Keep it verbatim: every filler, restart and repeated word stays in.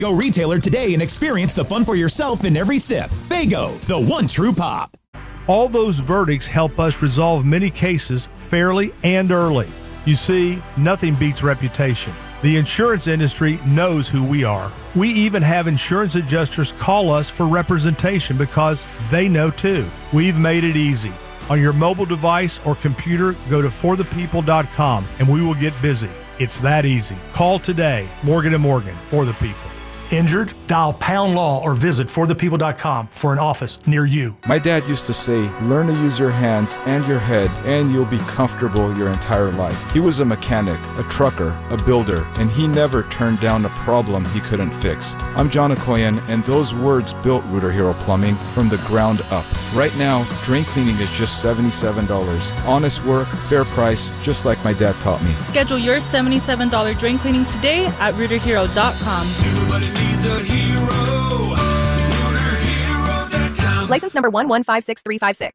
Go retailer today and experience the fun for yourself in every sip. Faygo, the one true pop. All those verdicts help us resolve many cases fairly and early. You see, nothing beats reputation. The insurance industry knows who we are. We even have insurance adjusters call us for representation because they know too. We've made it easy. On your mobile device or computer, go to for the people dot com and we will get busy. It's that easy. Call today. Morgan and Morgan, for the people. Injured? Dial pound law or visit for the people dot com for an office near you. My dad used to say, learn to use your hands and your head and you'll be comfortable your entire life. He was a mechanic, a trucker, a builder, and he never turned down a problem he couldn't fix. I'm John Okoyan, and those words built Rooter Hero Plumbing from the ground up. Right now, drain cleaning is just seventy-seven dollars. Honest work, fair price, just like my dad taught me. Schedule your seventy-seven dollars drain cleaning today at rooter hero dot com. Needs a hero. Rooter Hero dot com. License number one one five six three five six.